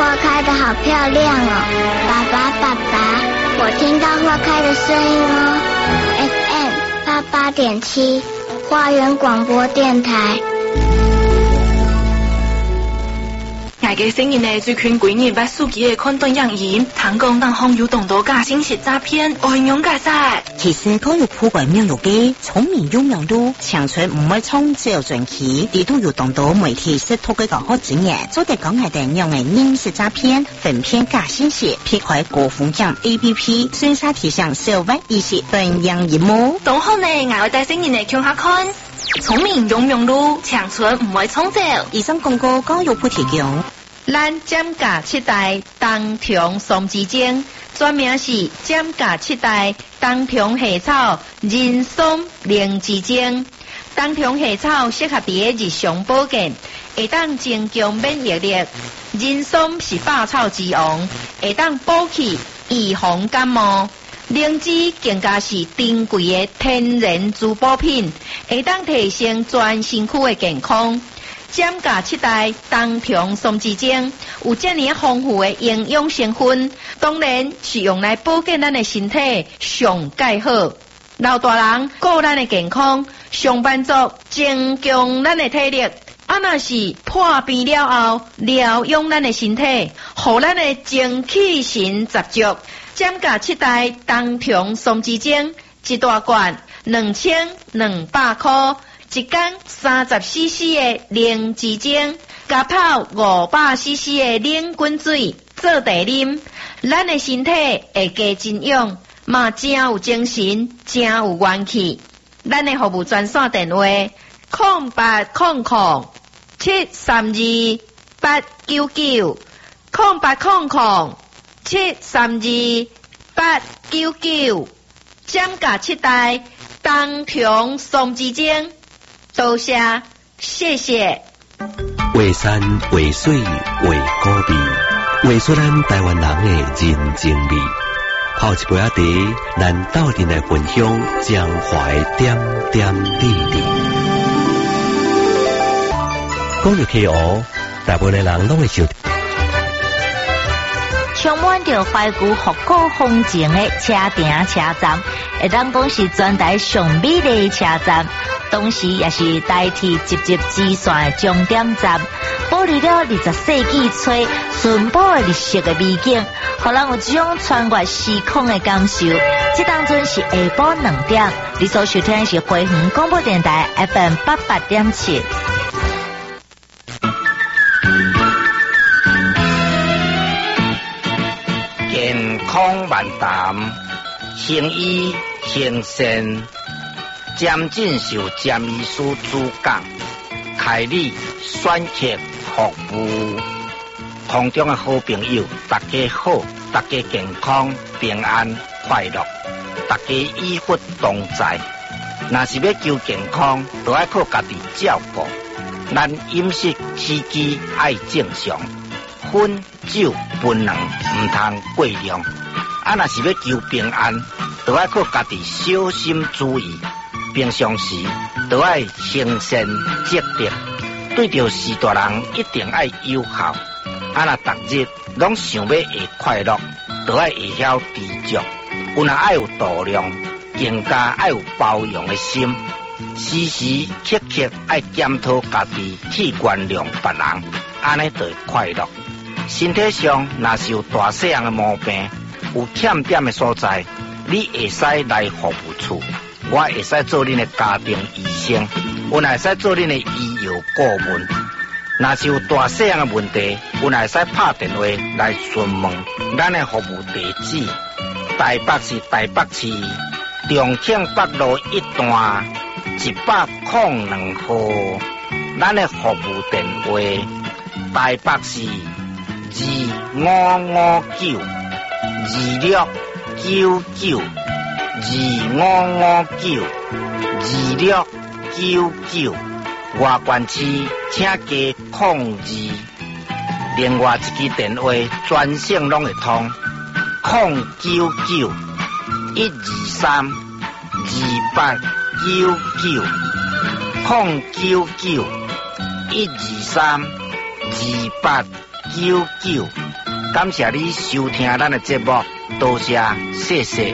花开得好漂亮哦！爸爸，爸爸，我听到花开的声音哦。FM88.7，花园广播电台。 大家新年呢，最近几年把手机的看短影音，谈讲当网友动到假信息诈骗，应用解释。 其實教育普及教育嘅聰明用量度，長春唔會從照進期，地都要動到媒體識讀嘅教學專業，做得講係定用嘅認識詐騙，分辨假信息，撇開高風險 APP， 宣傳提倡小萬意識分樣業務。 當好呢，我會帶新年嚟聽下看，聰明用量度，長春唔會從照。 以上廣告教育部提供。 咱減價7代冬蟲松枝精，專名是減價7代冬蟲夏草人參靈枝精。冬蟲夏草適合喺日常保健，會當增強免疫力。人參是百草之王，會當補氣預防感冒。靈芝更加是珍貴的天然珠寶品，會當提升全身軀的健康。減價7代冬蟲松枝精有這麼豐富的營養成分，當然是用來保健咱的身體上蓋好。老大人顧咱的健康，上班族增強咱的體力，若是破病了後療養咱的身體，讓咱的精氣神十足。減價7代冬蟲松枝精一大罐2200塊。一天30cc 的靈芝精，加泡500cc 的冷滾水做茶啉，咱的身體會加增氧，嘛真有精神，真有元氣。咱的服務專線電話0800732899 0800732899，減價7代冬蟲松枝精。多謝，謝謝。 畫山畫水畫古味，畫出咱台灣人的人情味。泡一杯仔茶，咱鬥陣來分享江淮點點滴滴。講到客戶，大部分的人攏會想。 充滿着懷舊復古風情的車埕車站，會當講是全台上美麗的車站，同時也是代替集集支線的終點站，保留了20世紀初淳樸的歷史的美景，讓人有這種穿越時空的感受。這當陣是下晡2點，你所收聽的是花園廣播電台 FM88.7。 健康萬談，行醫行善，漸進受漸醫師主講，開立選客服務。空中的好朋友，大家好，大家健康平安快樂，大家醫福同在。若是要求健康，就要靠家己照顧。咱飲食起居愛正常。薰酒檳榔唔通過量，若是要求平安，就要靠家己小心注意。平常時就要行善積德，對着士大人一定要友好。若逐日攏想要會快樂，就要會曉知足。有若愛有度量，更加愛有包容的心。時時刻刻愛檢討家己，去原諒別人，安尼就會快樂。身體上若是有大細樣的毛病，有欠點的所在，你會使來服務處，我會使做恁的家庭醫生，我會使做恁的醫藥顧問。若是有大細樣的問題，我會使拍電話來詢問。咱的服務地址：台北市台北市重慶北路1段102號。咱的服務電話：台北市25592699 25592699，外縣市請加02。另外一支電話專線攏會通099-123-2899 099-123-2899。 99。感谢你收听咱的节目，多谢，谢谢。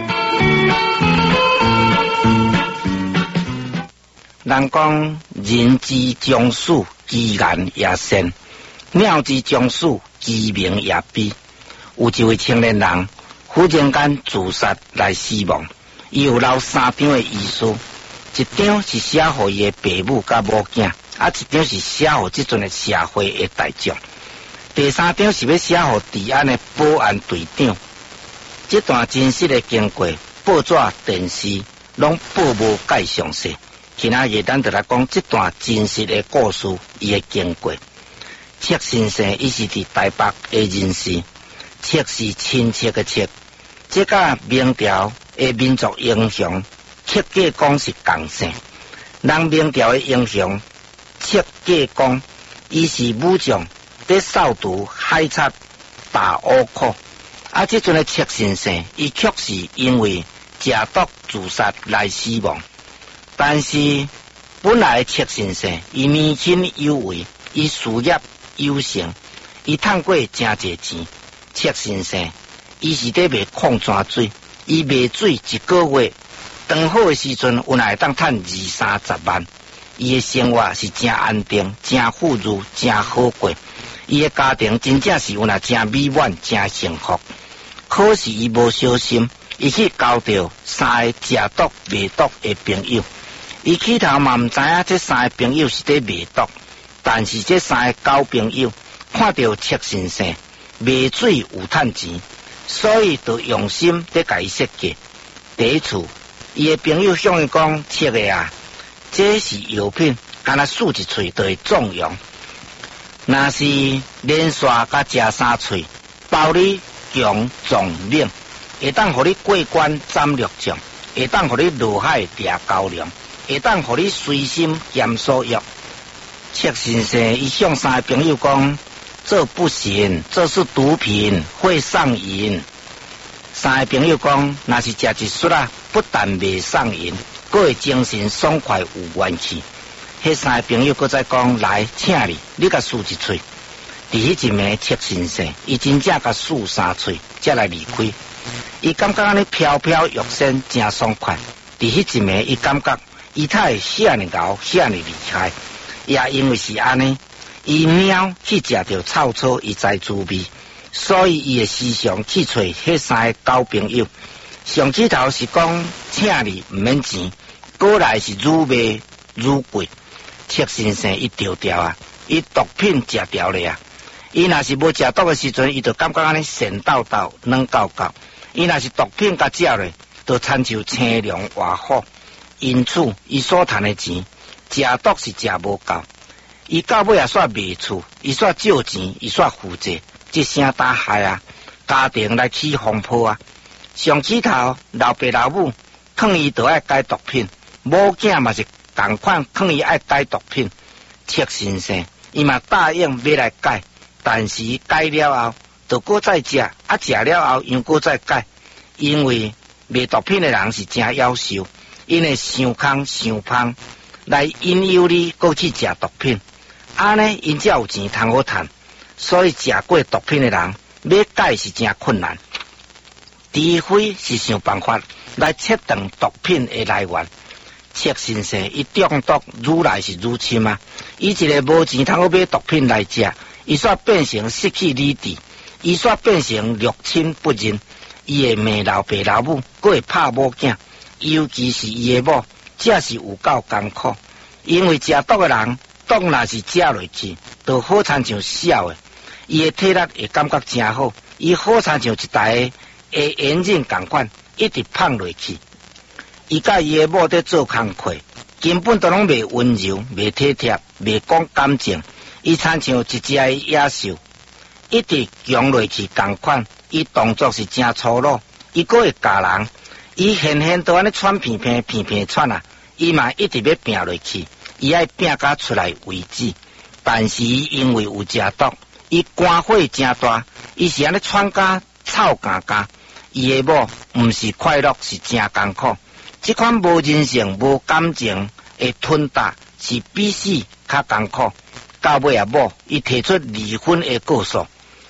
人讲人之将死，其言也善；鸟之将死，其鸣也悲。有一位青年人忽然间自杀来死亡，伊有留3张的遗书，一张是写给伊的父母甲某囝，一张是写给即阵的社会的大众。第3张是要写给治安的保安队长。这段真实的经过，报纸、电视拢报无介详细。今仔日咱就来讲这段真实的故事，伊的经过。戚先生伊是伫台北的人士，戚是亲戚的戚，这甲明朝的民族英雄戚继光是共姓。人明朝的英雄戚继光，伊是武将，在扫除海贼大倭寇。这阵的戚先生，伊却是因为食毒自杀来死亡。但是本来戚先生，伊年轻有为，伊事业有成，伊赚过真侪钱。戚先生，伊是在卖矿泉水，伊卖水一个月，当好的时阵，有来当赚20-30万。伊的生活是真安定、真富裕、真好过。伊的家庭真正是有那真美满、真幸福。可是伊无小心，伊去交到3个食毒卖毒的朋友。伊起头嘛毋知影这3个朋友是在卖毒，但是这3个交朋友看到戚先生卖水有赚钱，所以就用心在甲伊设计。第一次，伊的朋友向伊讲：“戚个啊，这是药品，干那漱一喙就会壮阳。若是连续甲食3喙，包你强壮猛，会当互你过关斩六将，会当互你落海掠高粱。”会当互你随心减所欲。戚先生伊向3个朋友讲：“这不行，这是毒品，会上瘾。”3个朋友讲：“若是食一束啊，不但袂上瘾，佫会精神爽快有元气。”迄3个朋友佫再讲：“来，请你甲漱一喙。”伫迄一暝，戚先生伊真正甲漱3喙，才来离开。伊感觉安尼飘飘欲仙，真爽快。伫迄一暝，伊感觉。伊才会遐尼熬，遐尼厉害，也因为是安尼，伊猫去食着臭草，伊知滋味，所以伊会时常去找迄3个交朋友。上起头是讲请你毋免钱，过来是愈卖愈贵。戚先生伊调调啊，伊毒品食调咧啊，伊若是无食毒的时阵，伊就感觉安尼咸豆豆、软狗狗；伊若是毒品甲食咧，就亲像青龙活虎。因此，伊所赚的钱，食毒是食无够。伊到尾也煞卖厝，伊煞借钱，伊煞负债，这声打害啊！家庭来起风波啊！上起头，老爸老母劝伊都爱戒毒品，某囝嘛是同款劝伊爱戒毒品。戚先生伊嘛答应要来戒，但是戒了后，就搁再食，食了后又搁再戒，因为卖毒品的人是真夭寿。因会伤空伤芳，来引诱你过去食毒品，安尼因才有钱通好赚。所以食过毒品的人要戒是真困难，除非是想办法来切断毒品的来源。戚先生伊中毒愈来是愈深啊！伊一个无钱通好买毒品来食，伊煞变成失去理智，伊煞变成六亲不认，伊会骂老爸老母，佫会拍某囝。尤其是伊的某，这是有够艰苦。因为食毒的人，毒若是食落去，就好亲像烧的，伊的体力会感觉真好，伊好亲像一台的眼镜同款，一直放落去。伊甲伊的某在做工课，根本都拢袂温柔、袂体贴、袂讲感情，伊亲像一只的野兽，一直强落去同款。伊动作是真粗鲁，伊佫会教人。伊现都安尼喘片片喘啊，伊嘛一直要拼落去，伊爱拼甲出来为止。但是伊因为有食毒，伊肝火真大，伊是安尼喘甲臭干干。伊的某毋是快乐，是真艰苦。这款无人性、无感情的吞打，是比死较艰苦。到尾啊，某伊提出离婚的告诉，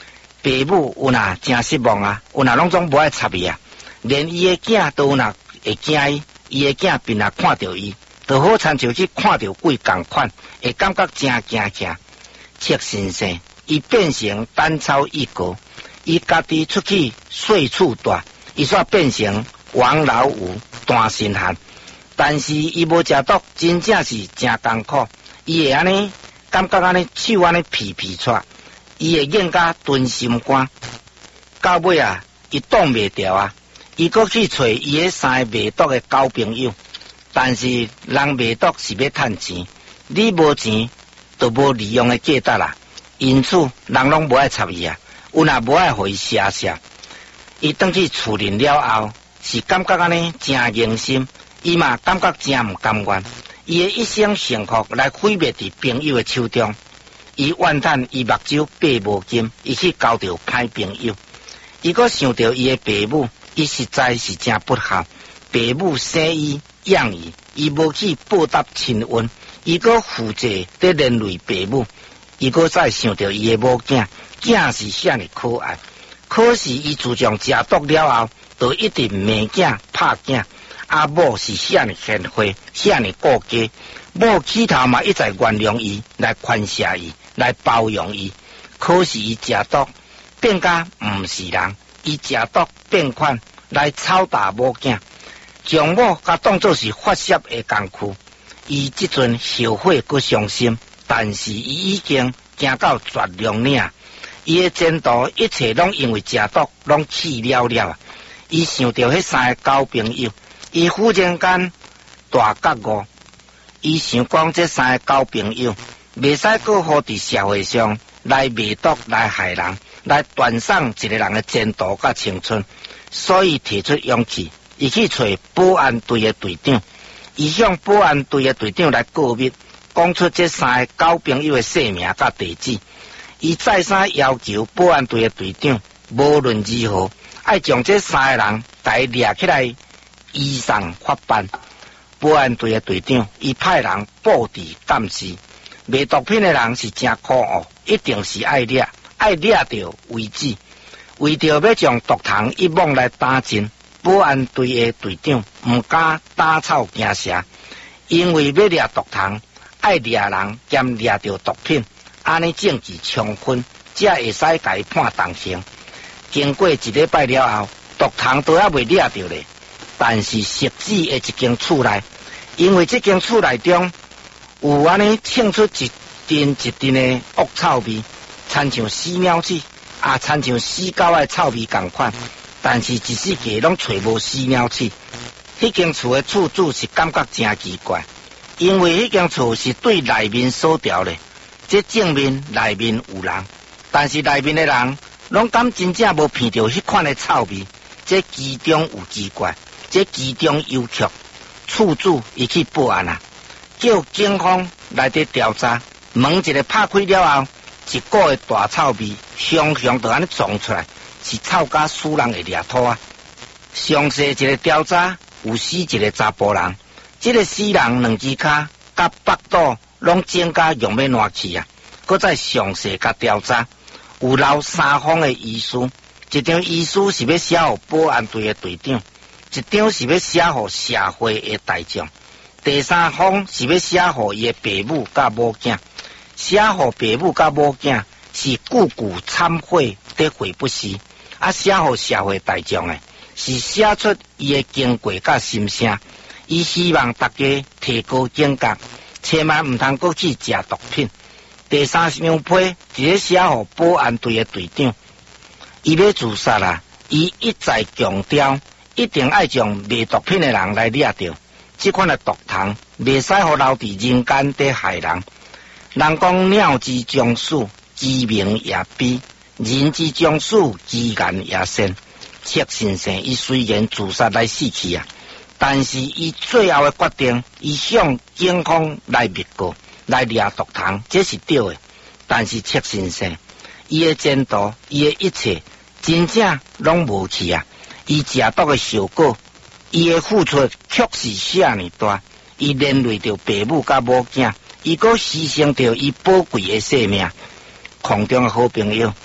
爸母有哪真失望啊，有哪拢总无爱插伊啊，连伊的囝都有哪会惊伊的囝便若看到伊，就好亲像去看到鬼共款，会感觉真惊。戚先生伊变成单操一格，伊家己出去岁数大，伊煞变成王老五单身汉，但是伊无食毒，真正是真艰苦，伊会安尼感觉安尼手安尼皮喘。伊会硬甲蹲心肝，到尾啊，伊挡袂牢啊！伊搁去找伊迄三个卖毒的交朋友，但是人卖毒是要趁钱，你无钱就无利用的价值啦。因此，人拢无爱插伊啊，有若无爱互伊谢。伊转去厝里了后，是感觉安尼真硬心，伊嘛感觉真毋甘愿，伊的一生幸福来毁灭伫朋友的手中。伊怨叹伊目睭爬无金，伊去交到歹朋友。伊阁想到伊的爸母，伊实在是真不孝。爸母生伊养伊，伊无去报答亲恩，伊阁负责在连累爸母。伊阁再想到伊的某囝，囝是遐尼可爱，可是伊自从食毒了后，就一直骂囝拍囝。阿某是遐尼贤惠，遐尼顾家，某起头嘛一再原谅伊，来宽赦伊。来包容伊，可是伊食毒变甲毋是人，伊食毒变款来操打某囝，将某甲当作是发泄的工具。伊即阵后悔阁伤心，但是伊已经行到绝路岭，伊的前途一切拢因为食毒拢去了啊！伊想到迄三个交朋友，伊忽然间大觉悟，伊想讲这三个交朋友。袂使搁好伫社会上来卖毒来害人，来断送一个人的前途甲青春，所以提出勇气，伊去找保安队的队长，伊向保安队的队长来告密，讲出这三个交朋友的姓名甲地址。伊再三要求保安队的队长，无论如何，爱将这三个人甲伊抓起来，移送法办。保安队的队长，伊派人布置监视。卖毒品的人是真可恶，一定是爱抓到为止。为着要将毒糖一网来打尽，保安队的队长毋敢打草惊蛇，因为要抓毒糖，爱抓人兼抓到毒品，安尼证据充分，才会使甲伊判重刑。经过一礼拜了后，毒糖都还未抓到咧，但是实质的一间厝内，因为这间厝内中。有安尼沁出一阵的恶臭味，亲像死鸟鼠，也亲像死狗的臭味同款。但是一世界拢找无死鸟鼠。迄间厝的厝主是感觉真奇怪，因为迄间厝是对内面锁掉咧，这证明内面有人，但是内面的人拢敢真正无闻到迄款的臭味，这其中有奇怪，这其中有曲。厝主伊去报案啊！叫警方来伫调查，门一个拍开了后，一股的大臭味，熊就安尼撞出来，是臭甲死人的掠土啊！详细一个调查，有死一个查甫人，这个死人两只脚甲腹肚拢整甲用要烂去啊！搁再详细甲调查，有留三封的遗书，一张遗书是要写予保安队的队长，一张是要写予社会的大众。第三封是要写予伊的爸母甲某囝，写予爸母甲某囝是句句忏悔得悔不是，写予社会大众的是写出伊的经过甲心声。伊希望大家提高警觉，千万毋通搁去食毒品。第三张批直接写予保安队的队长，伊要自杀啦！伊一再强调，一定爱将卖毒品的人来抓到。这款的毒糖袂使互留伫人间在害人。人讲鸟之将死，鸡鸣也悲；人之将死，鸡言也善。戚先生伊虽然自杀来死去啊，但是伊最后的决定，伊向警方来密告，来抓毒糖，这是对的。但是戚先生伊的前途，伊的一切，真正拢无去啊！伊食毒的效果。伊的付出确实遐尼大，伊连累着爸母甲某囝，伊阁牺牲着伊宝贵的性命。空中的好朋友，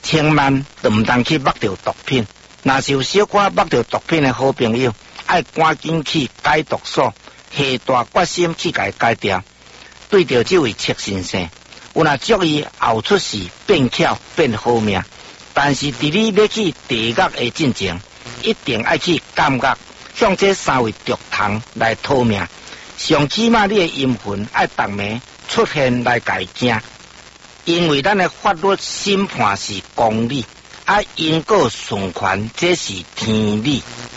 千万都唔当去摸到毒品。若是有小可摸到毒品的好朋友，爱赶紧去解毒所，下大决心去甲伊解掉。对着这位戚先生，有若祝伊后出世变巧变好命，但是伫你要去地狱的进前，一定爱去感觉向这三位毒童来讨命。上起码你的阴魂爱逐暝出现来甲伊惊，因为咱的法律审判是公理，啊因果顺权这是天理。